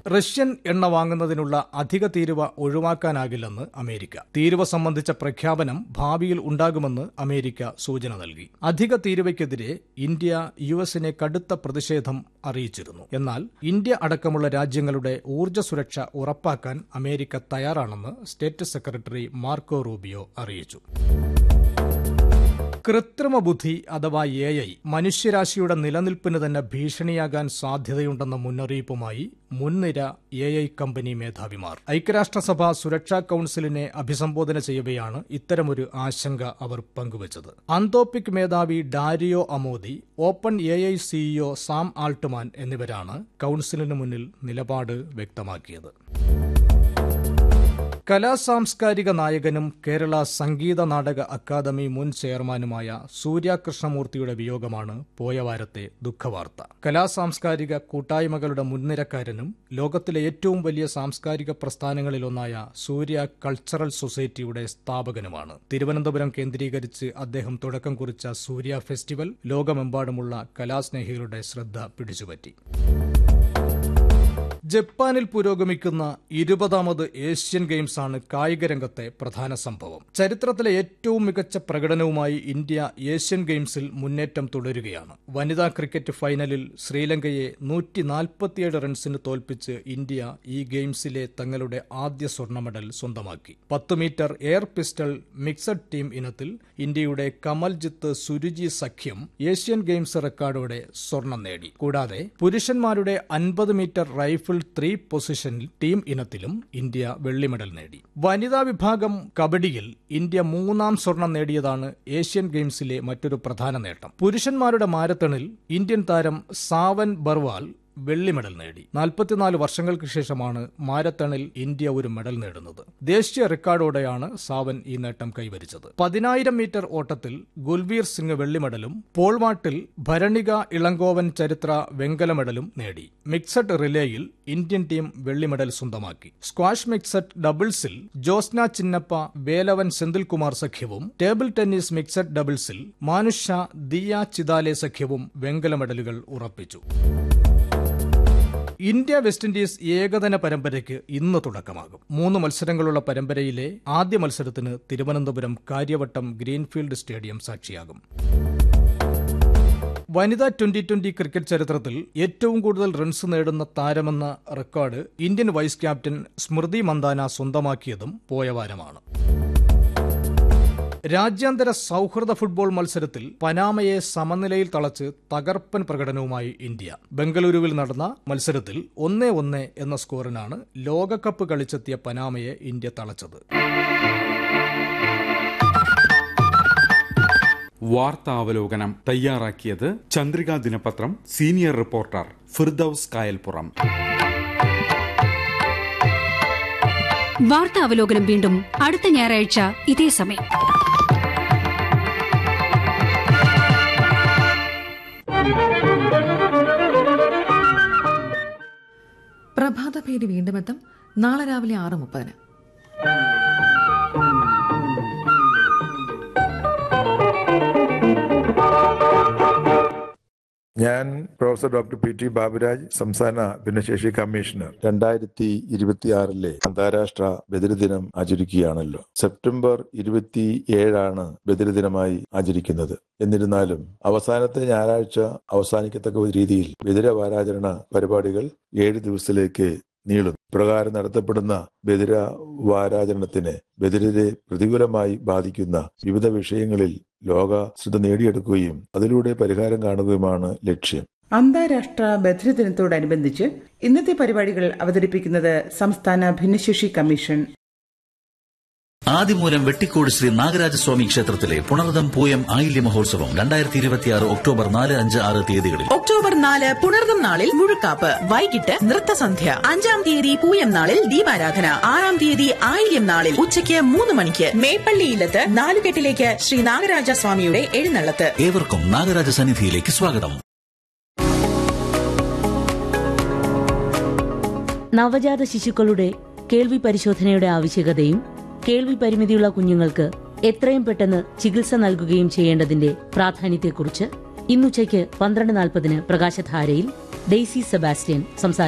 Russian എണ്ണ വാങ്ങുന്നതിനുള്ള അധിക തീരുവ ഒഴിവാക്കാനാകില്ലെന്ന് അമേരിക്ക. തീരുവ സംബന്ധിച്ച പ്രഖ്യാപനം ഭാവിയിൽ ഉണ്ടാകുമെന്ന് അമേരിക്ക സൂചന നൽകി. അധിക തീരുവയ്ക്കെതിരെ ഇന്ത്യ യുഎസിനെ കടുത്ത പ്രതിഷേധം അറിയിച്ചിരുന്നു. എന്നാൽ ഇന്ത്യ അടക്കമുള്ള രാജ്യങ്ങളുടെ ഊർജ്ജ സുരക്ഷ ഉറപ്പാക്കാൻ അമേരിക്ക തയ്യാറാണെന്ന് സ്റ്റേറ്റ് സെക്രട്ടറി മാർക്കോ റൂബിയോ അറിയിച്ചു. കൃത്രിമ ബുദ്ധി അഥവാ AI മനുഷ്യരാശിയുടെ നിലനിൽപ്പിന് തന്നെ ഭീഷണിയാകാൻ സാധ്യതയുണ്ടെന്ന മുന്നറിയിപ്പുമായി മുൻനിര AI കമ്പനി മേധാവിമാർ. ഐക്യരാഷ്ട്രസഭ സുരക്ഷാ കൌൺസിലിനെ അഭിസംബോധന ചെയ്യവെയാണ് ഇത്തരമൊരു ആശങ്ക അവർ പങ്കുവച്ചത്. അന്തോപ്പിക് മേധാവി ഡാരിയോ അമോദി, open AI CEO Sam Altman എന്നിവരാണ് കൌൺസിലിന് മുന്നിൽ നിലപാട് വ്യക്തമാക്കിയത്. കലാസാംസ്കാരിക നായകനും കേരള സംഗീത നാടക അക്കാദമി മുൻ ചെയർമാനുമായ സൂര്യ കൃഷ്ണമൂർത്തിയുടെ വിയോഗമാണ് പോയ വാരത്തെ ദുഃഖവാർത്ത. കലാസാംസ്കാരിക കൂട്ടായ്മകളുടെ മുൻനിരക്കാരനും ലോകത്തിലെ ഏറ്റവും വലിയ സാംസ്കാരിക പ്രസ്ഥാനങ്ങളിലൊന്നായ സൂര്യ കൾച്ചറൽ സൊസൈറ്റിയുടെ സ്ഥാപകനുമാണ്. തിരുവനന്തപുരം കേന്ദ്രീകരിച്ച് അദ്ദേഹം തുടക്കം കുറിച്ച സൂര്യ ഫെസ്റ്റിവൽ ലോകമെമ്പാടുമുള്ള കലാസ്നേഹികളുടെ ശ്രദ്ധ പിടിച്ചുപറ്റി. ജപ്പാനിൽ പുരോഗമിക്കുന്ന 20ാമത് ഏഷ്യൻ ഗെയിംസാണ് കായികരംഗത്തെ പ്രധാന സംഭവം. ചരിത്രത്തിലെ ഏറ്റവും മികച്ച പ്രകടനവുമായി ഇന്ത്യ ഏഷ്യൻ ഗെയിംസിൽ മുന്നേറ്റം തുടരുകയാണ്. വനിതാ ക്രിക്കറ്റ് ഫൈനലിൽ ശ്രീലങ്കയെ 147 റൺസിന് തോൽപ്പിച്ച് ഇന്ത്യ ഈ ഗെയിംസിലെ തങ്ങളുടെ ആദ്യ സ്വർണ്ണ മെഡൽ സ്വന്തമാക്കി. 10 metre air pistol mixed team ഇനത്തിൽ ഇന്ത്യയുടെ കമൽജിത്ത് സുരുചി സഖ്യം ഏഷ്യൻ ഗെയിംസ് റെക്കോർഡോടെ സ്വർണം നേടി. കൂടാതെ പുരുഷന്മാരുടെ 50 മീറ്റർ റൈഫിൾ 3 പൊസിഷനിൽ ടീം ഇനത്തിലും ഇന്ത്യ വെള്ളി മെഡൽ നേടി. വനിതാ വിഭാഗം കബഡിയിൽ ഇന്ത്യ 3ാം സ്വർണം നേടിയതാണ് ഏഷ്യൻ ഗെയിംസിലെ മറ്റൊരു പ്രധാന നേട്ടം. പുരുഷന്മാരുടെ മാരത്തണിൽ ഇന്ത്യൻ താരം സാവൻ ബർവാൾ വെള്ളി മെഡൽ നേടി. 44 വർഷങ്ങൾക്ക് ശേഷമാണ് മാരത്തണിൽ ഇന്ത്യ ഒരു മെഡൽ നേടുന്നത്. ദേശീയ റെക്കോർഡോടെയാണ് സാവൻ ഈ നേട്ടം കൈവരിച്ചത്. 10,000 മീറ്റർ ഓട്ടത്തിൽ ഗുൽവീർ സിംഗ് വെള്ളി മെഡലും പോൾവാൾട്ടിൽ ഭരണിക ഇളങ്കോവൻ ചരിത്ര വെങ്കല മെഡലും നേടി. മിക്സഡ് റിലേയിൽ ഇന്ത്യൻ ടീം വെള്ളി മെഡൽ സ്വന്തമാക്കി. സ്ക്വാഷ് മിക്സഡ് ഡബിൾസിൽ ജോസ്ന ചിന്നപ്പ വേലവൻ സെന്തിൽകുമാർ സഖ്യവും ടേബിൾ ടെന്നീസ് മിക്സഡ് ഡബിൾസിൽ മാനുഷ ദിയ ചിദാലെ സഖ്യവും വെങ്കല മെഡലുകൾ ഉറപ്പിച്ചു. ഇന്ത്യ വെസ്റ്റ് ഇൻഡീസ് ഏകദിന പരമ്പരയ്ക്ക് ഇന്ന് തുടക്കമാകും. 3 മത്സരങ്ങളുള്ള പരമ്പരയിലെ ആദ്യ മത്സരത്തിന് തിരുവനന്തപുരം കാര്യവട്ടം ഗ്രീൻഫീൽഡ് സ്റ്റേഡിയം സാക്ഷിയാകും. വനിതാ 2020 ക്രിക്കറ്റ് ചരിത്രത്തിൽ ഏറ്റവും കൂടുതൽ റൺസ് നേടുന്ന താരമെന്ന record Indian vice captain Smriti Mandhana സ്വന്തമാക്കിയതും പോയ വാരമാണ്. രാജ്യാന്തര സൌഹൃദ ഫുട്ബോൾ മത്സരത്തിൽ പനാമയെ സമനിലയിൽ തളച്ച് തകർപ്പൻ പ്രകടനവുമായി ഇന്ത്യ. ബംഗളൂരുവിൽ നടന്ന മത്സരത്തിൽ 1-1 എന്ന സ്കോറിനാണ് ലോകകപ്പ് കളിച്ചെത്തിയ പനാമയെ ഇന്ത്യ തളച്ചത്. വാർത്താവലോകനം തയ്യാറാക്കിയത് ചന്ദ്രിക ദിനപത്രം സീനിയർ റിപ്പോർട്ടർ ഫിർദൌസ് കായൽപ്പുറം. വാർത്താവലോകനം വീണ്ടും അടുത്ത ഞായറാഴ്ച ഇതേ സമയം. പ്രഭാതഭേരി വീണ്ടും എത്തും നാളെ രാവിലെ 6:30. ഞാൻ പ്രൊഫസർ ഡോക്ടർ പി.ടി. ബാബുരാജ്, സംസ്ഥാന ഭിന്നശേഷി കമ്മീഷണർ. 2026 അന്താരാഷ്ട്ര ബധിരദിനം ആചരിക്കുകയാണല്ലോ. സെപ്റ്റംബർ 27 ബധിരദിനമായി ആചരിക്കുന്നത്. എന്നിരുന്നാലും അവസാനത്തെ ഞായറാഴ്ച അവസാനിക്കത്തക്ക രീതിയിൽ ബധിര വാരാചരണ പരിപാടികൾ 7 ദിവസത്തിലേക്ക് നീളും. പ്രകാരം നടത്തപ്പെടുന്ന ബധിര വാരാചരണത്തിന് ബധിരരെ പ്രതികൂലമായി ബാധിക്കുന്ന വിവിധ വിഷയങ്ങളിൽ ലോക ശ്രദ്ധ നേടിയെടുക്കുകയും അതിലൂടെ പരിഹാരം കാണുകയുമാണ് ലക്ഷ്യം. അന്താരാഷ്ട്ര ബധിരദിനത്തോടനുബന്ധിച്ച് ഇന്നത്തെ പരിപാടികൾ അവതരിപ്പിക്കുന്നത് സംസ്ഥാന ഭിന്നശേഷി കമ്മീഷൻ. ആദിമൂലം വെട്ടിക്കോട് ശ്രീ നാഗരാജസ്വാമി ക്ഷേത്രത്തിലെ പുണർദം പൂയം ആയില്യ മഹോത്സവം 2026 ഒക്ടോബർ 4, 5, 6 തീയതികളിൽ. ഒക്ടോബർ 4 പുണർദം നാളിൽ മുഴുക്കാപ്പ്, വൈകിട്ട് നൃത്തസന്ധ്യ. 5-ാം തീയതി പൂയം നാളിൽ ദീപാരാധന. 6-ാം തീയതി ആയില്യം നാളിൽ ഉച്ചയ്ക്ക് 3 മണിക്ക് മേപ്പള്ളിയിലത്ത് നാലുകെട്ടിലേക്ക് ശ്രീ നാഗരാജസ്വാമിയുടെ എഴുന്നള്ളത്ത്. ഏവർക്കും നാഗരാജ സന്നിധിയിലേക്ക് സ്വാഗതം. നവജാത ശിശുക്കളുടെ കേൾവി പരിശോധനയുടെ ആവശ്യകതയും കേൾവി പരിമിതിയുള്ള കുഞ്ഞുങ്ങൾക്ക് എത്രയും പെട്ടെന്ന് ചികിത്സ നൽകുകയും ചെയ്യേണ്ടതിന്റെ പ്രാധാന്യത്തെക്കുറിച്ച് ഇന്നുച്ചയ്ക്ക് 12:40 പ്രകാശധാരയിൽ ഡെയ്സി സെബാസ്റ്റ്യൻ സംസാരിക്കും.